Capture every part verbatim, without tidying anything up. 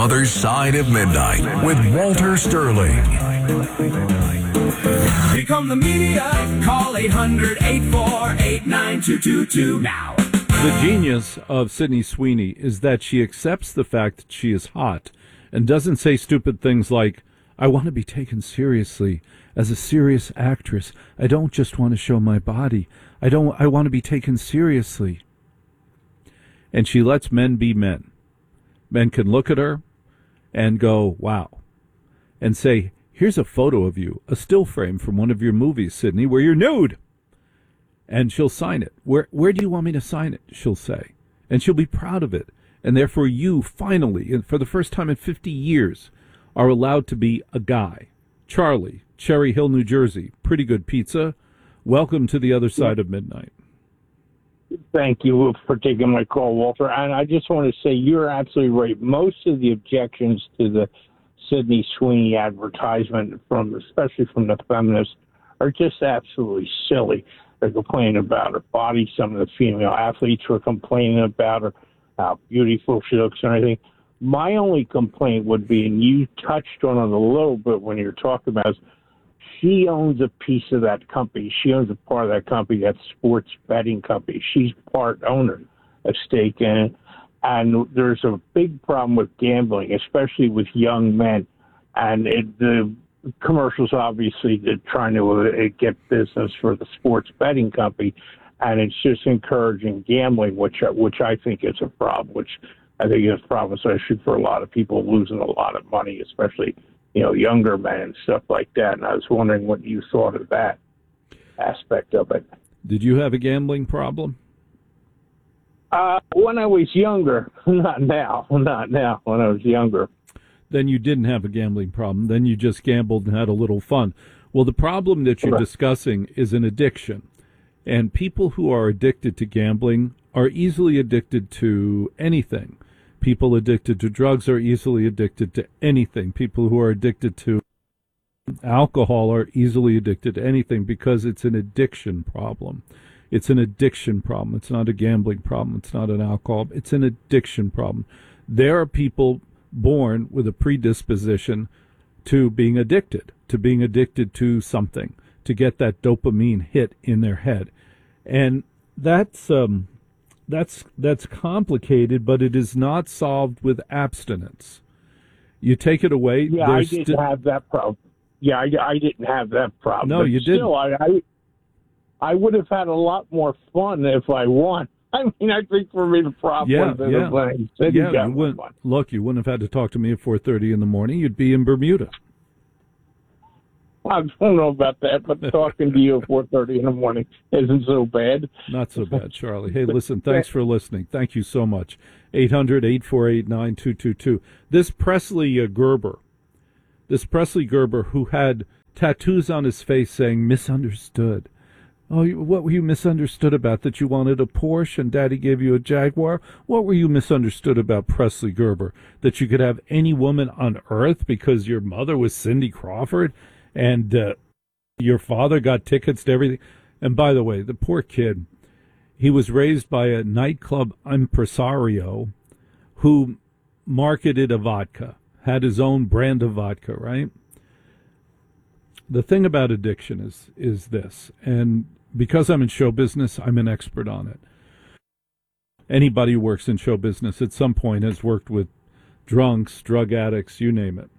Other Side of Midnight with Walter Sterling. Here come the media. Call eight hundred, eight four eight, nine two two two now. The genius of Sydney Sweeney is that she accepts the fact that she is hot and doesn't say stupid things like, I want to be taken seriously as a serious actress. I don't just want to show my body. I don't. I want to be taken seriously. And she lets men be men. Men can look at her and go, wow, and say, here's a photo of you, a still frame from one of your movies, Sydney, where you're nude. And she'll sign it. Where where do you want me to sign it? She'll say. And she'll be proud of it. And therefore you finally, and for the first time in fifty years, are allowed to be a guy. Charlie, Cherry Hill, New Jersey. Pretty good pizza. Welcome to the other side of midnight. Thank you for taking my call, Walter. And I just want to say you're absolutely right. Most of the objections to the Sydney Sweeney advertisement, from especially from the feminists, are just absolutely silly. They're complaining about her body. Some of the female athletes were complaining about her, how beautiful she looks and everything. My only complaint would be, and you touched on it a little bit when you were talking about it, she owns a piece of that company. She owns a part of that company, that sports betting company. She's part owner, a stake in it. And there's a big problem with gambling, especially with young men. And it, the commercials, obviously, they're trying to uh, get business for the sports betting company. And it's just encouraging gambling, which which I think is a problem, which I think is a problem, especially for a lot of people losing a lot of money, especially, you know, younger men and stuff like that. And I was wondering what you thought of that aspect of it. Did you have a gambling problem? Uh, when I was younger, not now, not now, when I was younger. Then you didn't have a gambling problem. Then you just gambled and had a little fun. Well, the problem that you're Right. discussing is an addiction. And people who are addicted to gambling are easily addicted to anything. People addicted to drugs are easily addicted to anything. People who are addicted to alcohol are easily addicted to anything because it's an addiction problem. It's an addiction problem. It's not a gambling problem. It's not an alcohol. It's an addiction problem. There are people born with a predisposition to being addicted, to being addicted to something, to get that dopamine hit in their head. And that's um, that's that's complicated, but it is not solved with abstinence. You take it away. Yeah, I there's didn't sti- have that problem. Yeah, I, I didn't have that problem. No, but you still, I, I I would have had a lot more fun if I won. I mean, I think for me the problem Yeah, was yeah. playing City yeah, got you more wouldn't, fun. look, you wouldn't have had to talk to me at four thirty in the morning. You'd be in Bermuda. I don't know about that, but talking to you at four thirty in the morning isn't so bad. Not so bad, Charlie. Hey, listen, thanks for listening. Thank you so much. eight hundred, eight four eight, nine two two two. This Presley uh, Gerber, this Presley Gerber who had tattoos on his face saying misunderstood. Oh, you- what were you misunderstood about? That you wanted a Porsche and Daddy gave you a Jaguar? What were you misunderstood about, Presley Gerber? That you could have any woman on earth because your mother was Cindy Crawford and uh, your father got tickets to everything? And by the way, the poor kid, he was raised by a nightclub impresario who marketed a vodka, had his own brand of vodka, right? The thing about addiction is is this, and because I'm in show business, I'm an expert on it. Anybody who works in show business at some point has worked with drunks, drug addicts, you name it.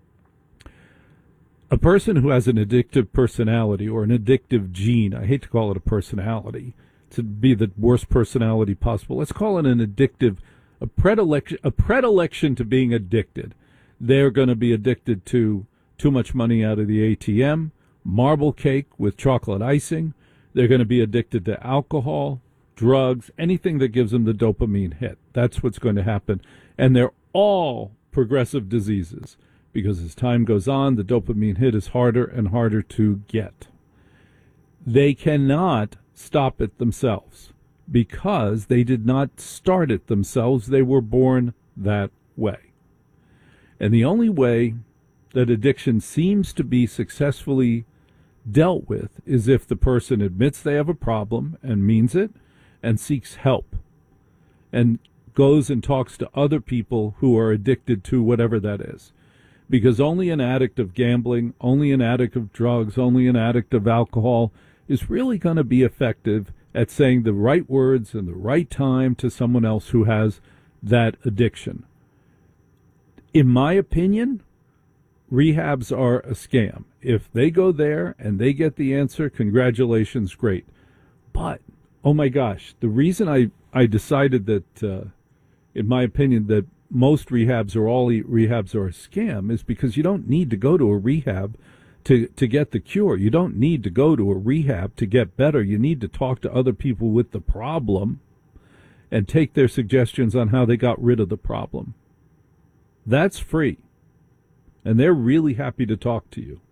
A person who has an addictive personality or an addictive gene, I hate to call it a personality, to be the worst personality possible. Let's call it an addictive, a predilection, a predilection to being addicted. They're going to be addicted to too much money out of the A T M, marble cake with chocolate icing. They're going to be addicted to alcohol, drugs, anything that gives them the dopamine hit. That's what's going to happen. And they're all progressive diseases because as time goes on, the dopamine hit is harder and harder to get. They cannot stop it themselves because they did not start it themselves. They were born that way. And the only way that addiction seems to be successfully dealt with is if the person admits they have a problem and means it and seeks help and goes and talks to other people who are addicted to whatever that is. Because only an addict of gambling, only an addict of drugs, only an addict of alcohol is really going to be effective at saying the right words in the right time to someone else who has that addiction. In my opinion, rehabs are a scam. If they go there and they get the answer, congratulations, great. But, oh my gosh, the reason I, I decided that, uh, in my opinion, that most rehabs or all rehabs are a scam is because you don't need to go to a rehab to, to get the cure. You don't need to go to a rehab to get better. You need to talk to other people with the problem and take their suggestions on how they got rid of the problem. That's free. And they're really happy to talk to you.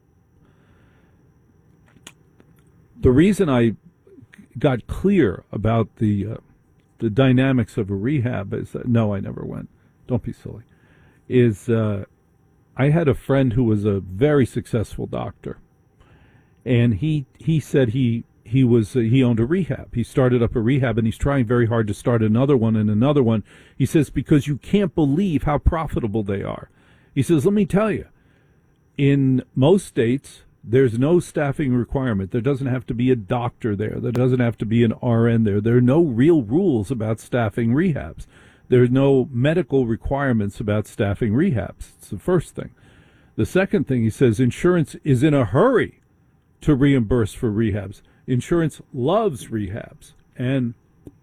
The reason I got clear about the uh, the dynamics of a rehab is that, no, I never went. Don't be silly. Is uh, I had a friend who was a very successful doctor, and he he said he he was uh, he owned a rehab. He started up a rehab, and he's trying very hard to start another one and another one. He says, because you can't believe how profitable they are. He says, let me tell you, in most states, there's no staffing requirement. There doesn't have to be a doctor there. There doesn't have to be an R N there. There are no real rules about staffing rehabs. There's no medical requirements about staffing rehabs. It's the first thing. The second thing, he says, insurance is in a hurry to reimburse for rehabs. Insurance loves rehabs. And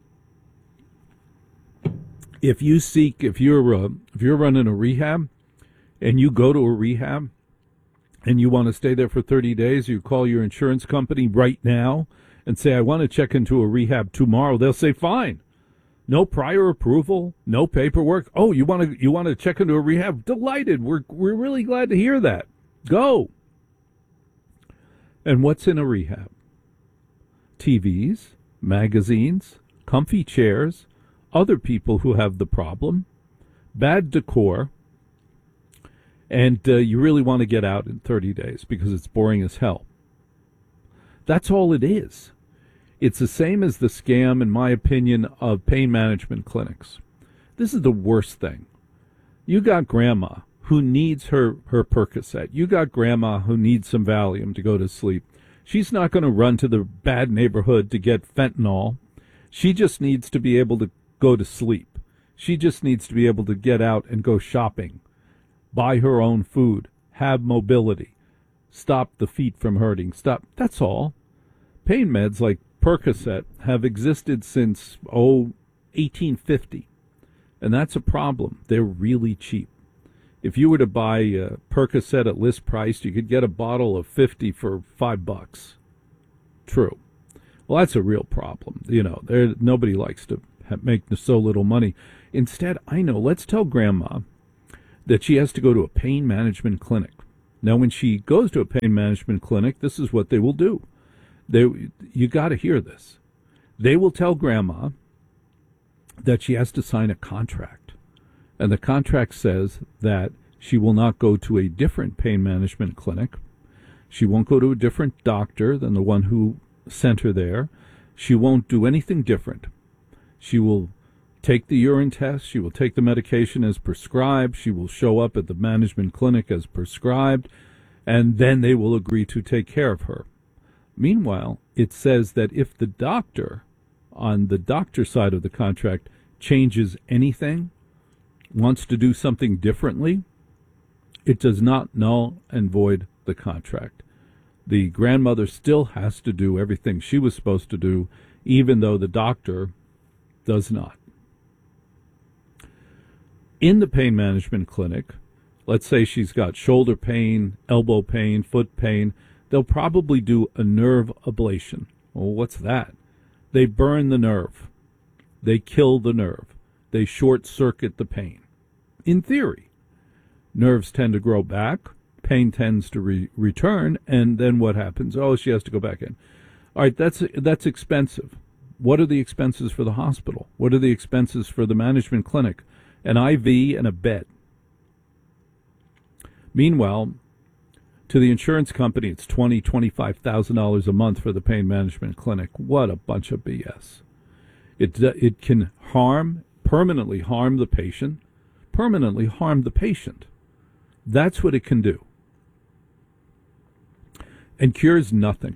if you seek, if you're uh, if you're running a rehab and you go to a rehab and you want to stay there for thirty days, you call your insurance company right now and say, I want to check into a rehab tomorrow. They'll say, fine. No prior approval, no paperwork. Oh, you want to you want to check into a rehab? Delighted. We're we're really glad to hear that. Go. And what's in a rehab? T Vs, magazines, comfy chairs, other people who have the problem, bad decor, and uh, you really want to get out in thirty days because it's boring as hell. That's all it is. It's the same as the scam, in my opinion, of pain management clinics. This is the worst thing. You got grandma who needs her, her Percocet. You got grandma who needs some Valium to go to sleep. She's not going to run to the bad neighborhood to get fentanyl. She just needs to be able to go to sleep. She just needs to be able to get out and go shopping, buy her own food, have mobility, stop the feet from hurting. Stop. That's all. Pain meds like Percocet have existed since, oh, eighteen fifty. And that's a problem. They're really cheap. If you were to buy uh, Percocet at list price, you could get a bottle of fifty for five bucks. True. Well, that's a real problem. You know, there nobody likes to have, make so little money. Instead, I know, let's tell grandma that she has to go to a pain management clinic. Now, when she goes to a pain management clinic, this is what they will do. They, you got to hear this. They will tell grandma that she has to sign a contract. And the contract says that she will not go to a different pain management clinic. She won't go to a different doctor than the one who sent her there. She won't do anything different. She will take the urine test. She will take the medication as prescribed. She will show up at the management clinic as prescribed. And then they will agree to take care of her. Meanwhile, it says that if the doctor, on the doctor side of the contract, changes anything, wants to do something differently, it does not null and void the contract. The grandmother still has to do everything she was supposed to do, even though the doctor does not. In the pain management clinic, let's say she's got shoulder pain, elbow pain, foot pain, they'll probably do a nerve ablation. Well, what's that? They burn the nerve. They kill the nerve. They short-circuit the pain. In theory, nerves tend to grow back, pain tends to re- return, and then what happens? Oh, she has to go back in. All right, that's that's expensive. What are the expenses for the hospital? What are the expenses for the management clinic? An I V and a bed. Meanwhile, to the insurance company, it's twenty thousand dollars, twenty-five thousand dollars a month for the pain management clinic. What a bunch of B S. It, it can harm permanently harm the patient, permanently harm the patient. That's what it can do. And cures nothing.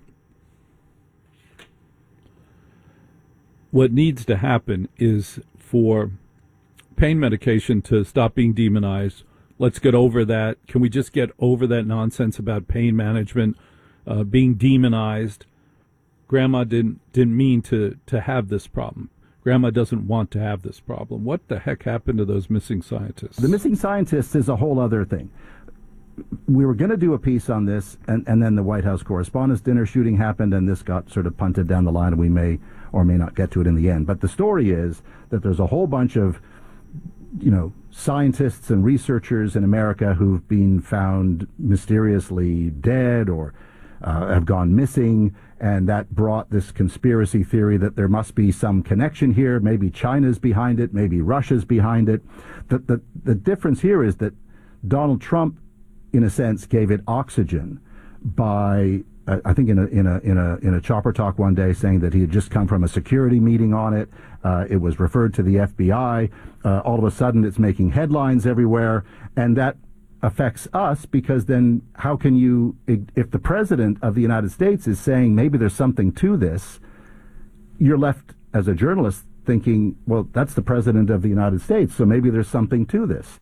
What needs to happen is for pain medication to stop being demonized. Let's get over that. Can we just get over that nonsense about pain management uh, being demonized? Grandma didn't didn't mean to, to have this problem. Grandma doesn't want to have this problem. What the heck happened to those missing scientists? The missing scientists is a whole other thing. We were going to do a piece on this, and, and then the White House Correspondents' Dinner shooting happened, and this got sort of punted down the line, and we may or may not get to it in the end. But the story is that there's a whole bunch of, you know, scientists and researchers in America who've been found mysteriously dead or uh, have gone missing, and that brought this conspiracy theory that there must be some connection here. Maybe China's behind it, maybe Russia's behind it. The, the, the difference here is that Donald Trump, in a sense, gave it oxygen by, uh, I think, in a in a in a in a chopper talk one day, saying that he had just come from a security meeting on it. Uh, it was referred to the F B I. Uh, all of a sudden, it's making headlines everywhere, and that affects us because then how can you, if the president of the United States is saying maybe there's something to this, you're left as a journalist thinking, well, that's the president of the United States, so maybe there's something to this.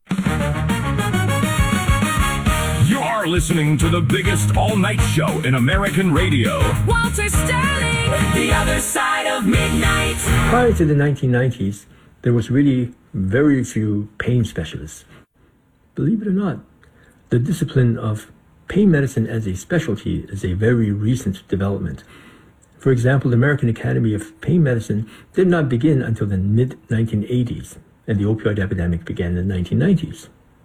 You're listening to the biggest all-night show in American radio. Walter Sterling, the other side of midnight. Prior to the nineteen nineties, there was really very few pain specialists. Believe it or not, the discipline of pain medicine as a specialty is a very recent development. For example, the American Academy of Pain Medicine did not begin until the mid nineteen eighties, and the opioid epidemic began in the nineteen nineties.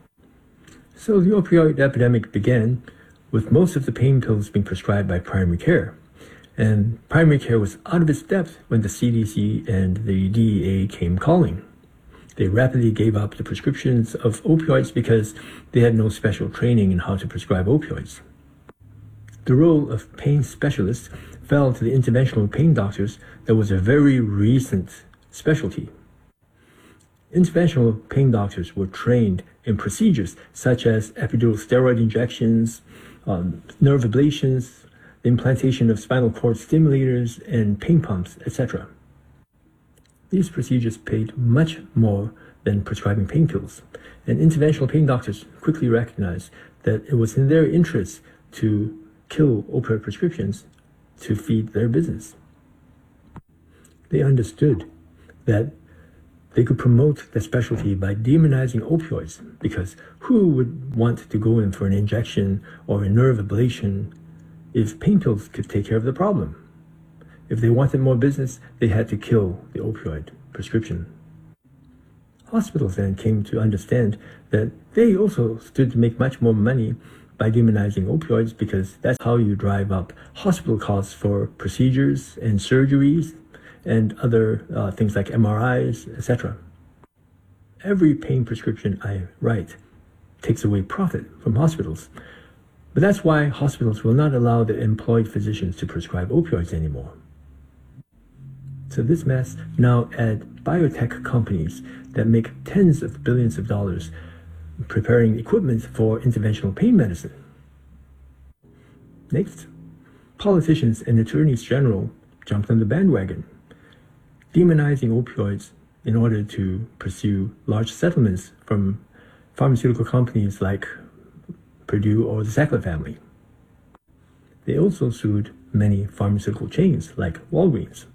So the opioid epidemic began with most of the pain pills being prescribed by primary care. And primary care was out of its depth when the C D C and the D E A came calling. They rapidly gave up the prescriptions of opioids because they had no special training in how to prescribe opioids. The role of pain specialists fell to the interventional pain doctors that was a very recent specialty. Interventional pain doctors were trained in procedures such as epidural steroid injections, um, nerve ablations, the implantation of spinal cord stimulators, and pain pumps, et cetera. These procedures paid much more than prescribing pain pills, and interventional pain doctors quickly recognized that it was in their interest to kill opioid prescriptions to feed their business. They understood that they could promote the specialty by demonizing opioids, because who would want to go in for an injection or a nerve ablation if pain pills could take care of the problem? If they wanted more business, they had to kill the opioid prescription. Hospitals then came to understand that they also stood to make much more money by demonizing opioids, because that's how you drive up hospital costs for procedures and surgeries and other uh, things like M R Is, et cetera. Every pain prescription I write takes away profit from hospitals. But that's why hospitals will not allow their employed physicians to prescribe opioids anymore. So this mess now add biotech companies that make tens of billions of dollars preparing equipment for interventional pain medicine. Next, politicians and attorneys general jumped on the bandwagon, demonizing opioids in order to pursue large settlements from pharmaceutical companies like Purdue or the Sackler family. They also sued many pharmaceutical chains like Walgreens.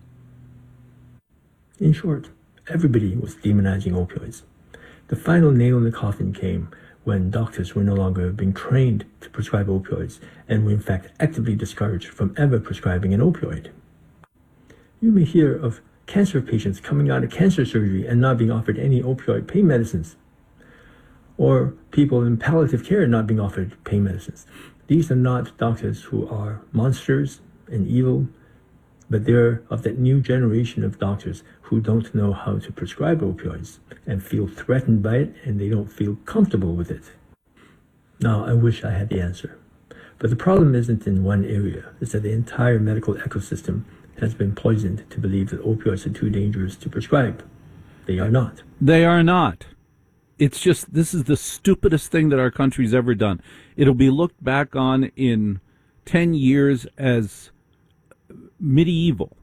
In short, everybody was demonizing opioids. The final nail in the coffin came when doctors were no longer being trained to prescribe opioids and were in fact actively discouraged from ever prescribing an opioid. You may hear of cancer patients coming out of cancer surgery and not being offered any opioid pain medicines, or people in palliative care not being offered pain medicines. These are not doctors who are monsters and evil, but they're of that new generation of doctors who don't know how to prescribe opioids and feel threatened by it, and they don't feel comfortable with it. Now, I wish I had the answer. But the problem isn't in one area. It's that the entire medical ecosystem has been poisoned to believe that opioids are too dangerous to prescribe. They are not. They are not. It's just, this is the stupidest thing that our country's ever done. It'll be looked back on in ten years as medieval,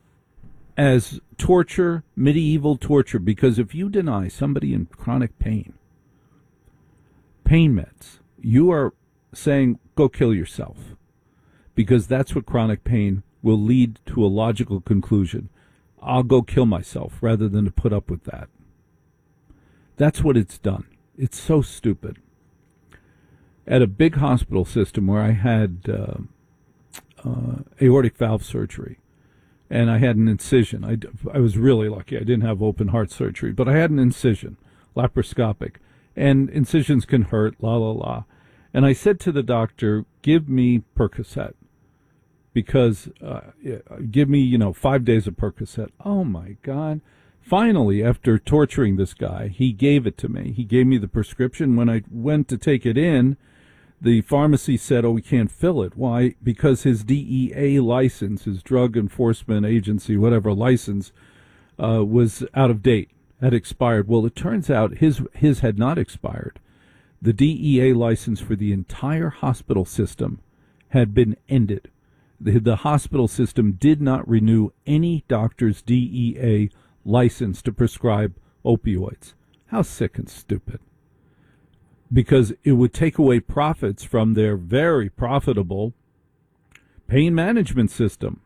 as torture, medieval torture, because if you deny somebody in chronic pain, pain meds, you are saying, go kill yourself, because that's what chronic pain will lead to a logical conclusion. I'll go kill myself rather than to put up with that. That's what it's done. It's so stupid. At a big hospital system where I had uh, uh, aortic valve surgery, and I had an incision. I, I was really lucky. I didn't have open heart surgery, but I had an incision, laparoscopic, and incisions can hurt, la, la, la. And I said to the doctor, give me Percocet, because uh, give me, you know, five days of Percocet. Oh, my God. Finally, after torturing this guy, he gave it to me. He gave me the prescription. When I went to take it in, the pharmacy said, oh, we can't fill it. Why? Because his D E A license, his Drug Enforcement Agency, whatever license, uh, was out of date, had expired. Well, it turns out his his had not expired. The D E A license for the entire hospital system had been ended. The, the hospital system did not renew any doctor's D E A license to prescribe opioids. How sick and stupid. Because it would take away profits from their very profitable pain management system.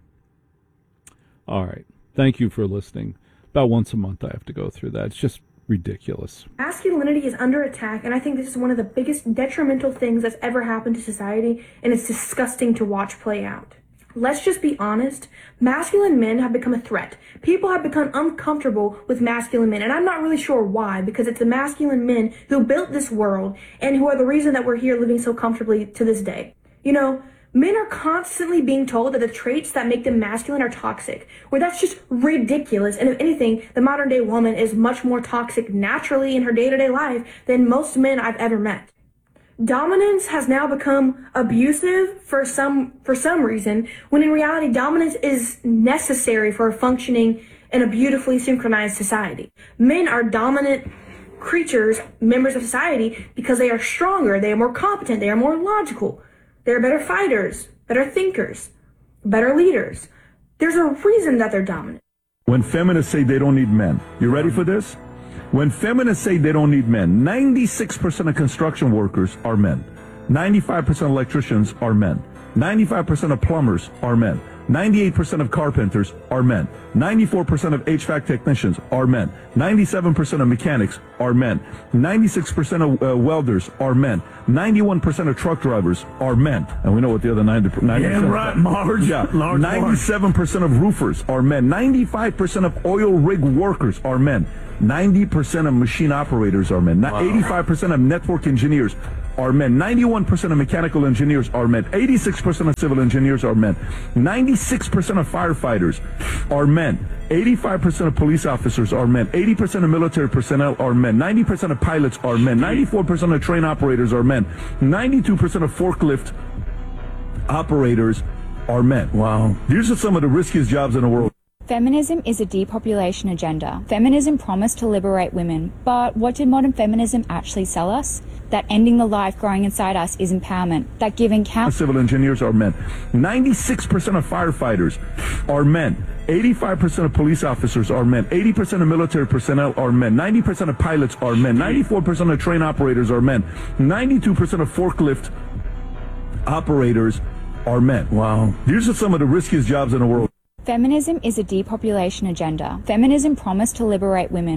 All right. Thank you for listening. About once a month I have to go through that. It's just ridiculous. Masculinity is under attack, and I think this is one of the biggest detrimental things that's ever happened to society, and it's disgusting to watch play out. Let's just be honest. Masculine men have become a threat. People have become uncomfortable with masculine men, and I'm not really sure why, because it's the masculine men who built this world and who are the reason that we're here living so comfortably to this day. You know, men are constantly being told that the traits that make them masculine are toxic, where that's just ridiculous. And if anything, the modern day woman is much more toxic naturally in her day-to-day life than most men I've ever met. Dominance has now become abusive for some for some reason, when in reality dominance is necessary for a functioning and a beautifully synchronized society. Men are dominant creatures, members of society, because they are stronger, they are more competent, they are more logical, they're better fighters, better thinkers, better leaders. There's a reason that they're dominant. When feminists say they don't need men, you ready for this? When feminists say they don't need men, ninety-six percent of construction workers are men. ninety-five percent of electricians are men. ninety-five percent of plumbers are men. ninety-eight percent of carpenters are men. ninety-four percent of H V A C technicians are men. ninety-seven percent of mechanics are men. ninety-six percent of uh, welders are men. ninety-one percent of truck drivers are men. And we know what the other ninety percent Yeah, right, Marge. Yeah, Large ninety-seven percent of roofers are men. ninety-five percent of oil rig workers are men. ninety percent of machine operators are men. Wow. eighty-five percent of network engineers are men. ninety-one percent of mechanical engineers are men. eighty-six percent of civil engineers are men. ninety-six percent of firefighters are men. eighty-five percent of police officers are men. eighty percent of military personnel are men. ninety percent of pilots are men. ninety-four percent of train operators are men. ninety-two percent of forklift operators are men. Wow. These are some of the riskiest jobs in the world. Feminism is a depopulation agenda. Feminism promised to liberate women, but what did modern feminism actually sell us? That ending the life growing inside us is empowerment. That giving count. Civil engineers are men. ninety-six percent of firefighters are men. eighty-five percent of police officers are men. eighty percent of military personnel are men. ninety percent of pilots are men. ninety-four percent of train operators are men. ninety-two percent of forklift operators are men. Wow. These are some of the riskiest jobs in the world. Feminism is a depopulation agenda. Feminism promised to liberate women.